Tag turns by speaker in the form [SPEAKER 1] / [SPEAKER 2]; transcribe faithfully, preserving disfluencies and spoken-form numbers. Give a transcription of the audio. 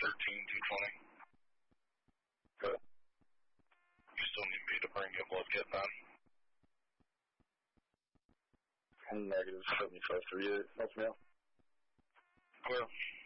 [SPEAKER 1] thirteen two twenty.
[SPEAKER 2] Good.
[SPEAKER 1] You still need me to bring you a blood kit, man?
[SPEAKER 2] Negative seventy-five thirty-eight. Nothing else.
[SPEAKER 1] Clear.